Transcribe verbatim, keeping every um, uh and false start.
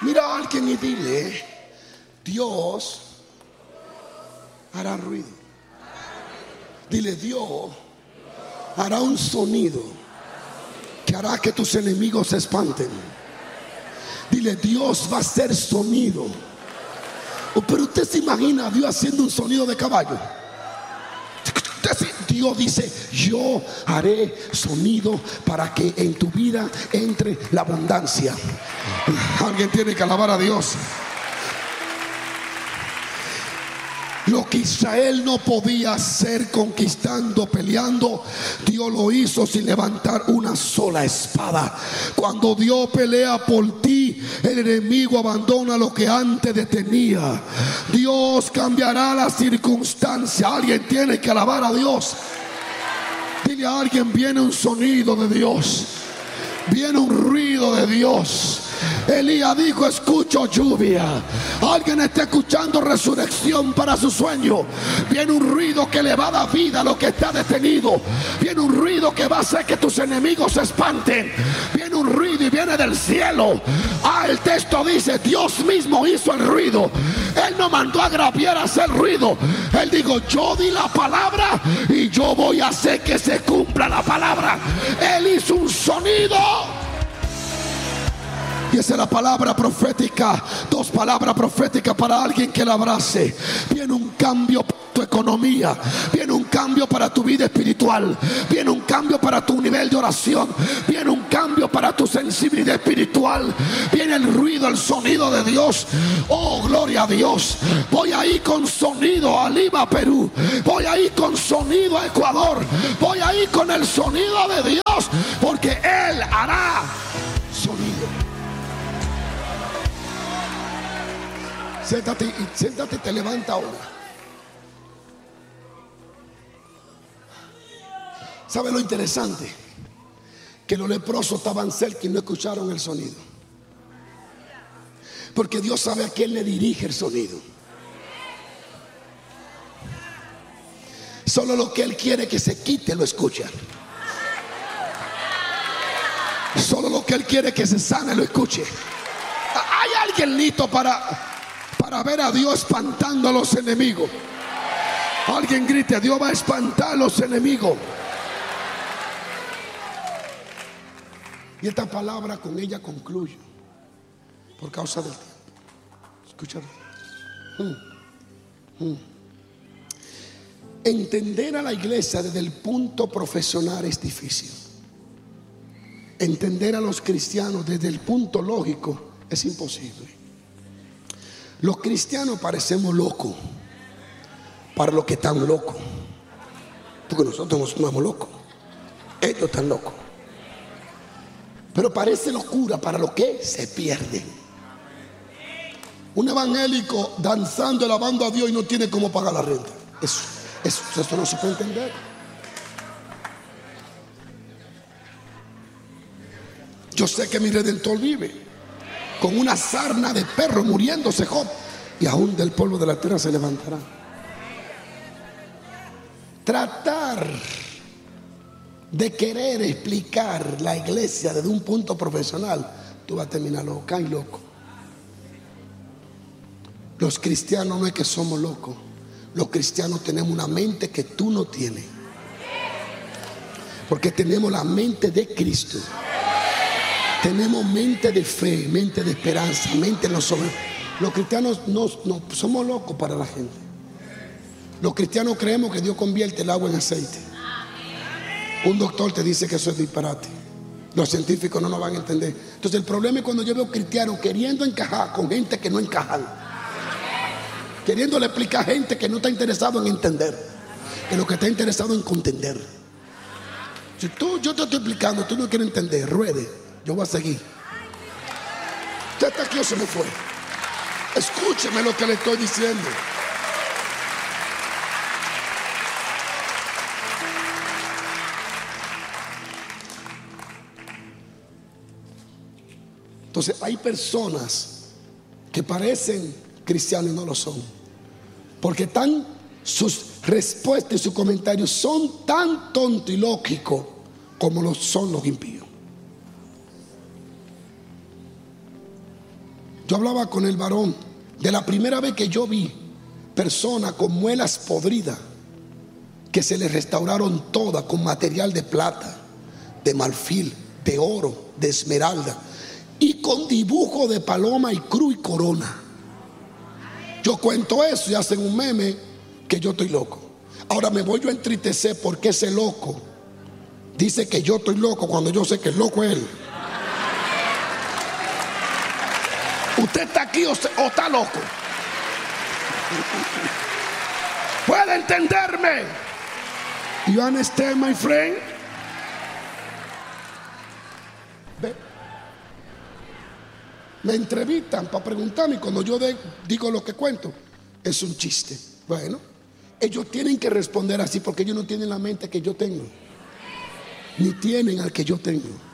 Mira a alguien y dile: Dios hará ruido. Dile: Dios hará un sonido que hará que tus enemigos se espanten. Dile: Dios va a hacer sonido. Oh, pero usted se imagina a Dios haciendo un sonido de caballo. Dios dice: yo haré sonido para que en tu vida entre la abundancia. Alguien tiene que alabar a Dios. Lo que Israel no podía hacer conquistando, peleando, Dios lo hizo sin levantar una sola espada. Cuando Dios pelea por ti, el enemigo abandona lo que antes detenía. Dios cambiará la circunstancia. Alguien tiene que alabar a Dios. Dile a alguien: viene un sonido de Dios, viene un ruido de Dios. Elías dijo: escucho lluvia. Alguien está escuchando resurrección para su sueño. Viene un ruido que le va a dar vida a lo que está detenido. Viene un ruido que va a hacer que tus enemigos se espanten. Viene un ruido y viene del cielo. Ah, el texto dice: Dios mismo hizo el ruido. Él no mandó a Gabriel a hacer ruido. Él dijo: yo di la palabra y yo voy a hacer que se cumpla la palabra. Él hizo un sonido. Y esa es la palabra profética. Dos palabras proféticas para alguien que la abrace. Viene un cambio para tu economía. Viene un cambio para tu vida espiritual. Viene un cambio para tu nivel de oración. Viene un cambio para tu sensibilidad espiritual. Viene el ruido, el sonido de Dios. Oh, gloria a Dios. Voy a ir con sonido a Lima, Perú. Voy a ir con sonido a Ecuador. Voy a ir con el sonido de Dios, porque Él hará sonido. Siéntate y siéntate y te levanta ahora. ¿Sabe lo interesante? Que los leprosos estaban cerca y no escucharon el sonido. Porque Dios sabe a quién le dirige el sonido. Solo lo que Él quiere que se quite lo escucha. Solo lo que Él quiere que se sane lo escuche. Hay alguien listo para... para ver a Dios espantando a los enemigos. Alguien grite: Dios va a espantar a los enemigos. Y esta palabra, con ella concluyo, por causa del tiempo. Escúchame. Hmm. Hmm. Entender a la iglesia desde el punto profesional es difícil. Entender a los cristianos desde el punto lógico es imposible. Los cristianos parecemos locos para los que están locos, porque nosotros no somos locos, ellos están locos. Pero parece locura para los que se pierden. Un evangélico danzando, alabando a Dios y no tiene cómo pagar la renta. Eso, eso, eso no se puede entender. Yo sé que mi Redentor vive. Con una sarna de perro muriéndose Job, y aún del polvo de la tierra se levantará. Tratar de querer explicar la iglesia desde un punto profesional, tú vas a terminar loca y loco. Los cristianos no es que somos locos. Los cristianos tenemos una mente que tú no tienes, porque tenemos la mente de Cristo. Tenemos mente de fe, mente de esperanza, mente de los sobre. Los cristianos no, no somos locos para la gente. Los cristianos creemos que Dios convierte el agua en aceite. Un doctor te dice que eso es disparate. Los científicos no nos van a entender. Entonces el problema es cuando yo veo cristianos queriendo encajar con gente que no encajan, queriéndole explicar a gente que no está interesado en entender, que lo que está interesado en contender. Si tú, yo te estoy explicando, tú no quieres entender, ruede. Yo voy a seguir. Usted está aquí o se me fue. Escúcheme lo que le estoy diciendo. Entonces hay personas que parecen cristianos y no lo son, porque tan, sus respuestas y sus comentarios son tan tontos y lógicos como lo son los impíos. Yo hablaba con el varón de la primera vez que yo vi personas con muelas podridas que se les restauraron todas con material de plata, de marfil, de oro, de esmeralda y con dibujo de paloma y cruz y corona. Yo cuento eso y hacen un meme que yo estoy loco. Ahora me voy yo a entristecer porque ese loco dice que yo estoy loco cuando yo sé que el loco es él. ¿Usted está aquí o, se, o está loco? ¿Puede entenderme? You understand, my friend? Ve. Me entrevistan para preguntarme y cuando yo de, digo lo que cuento, es un chiste. Bueno, ellos tienen que responder así porque ellos no tienen la mente que yo tengo, ni tienen al que yo tengo.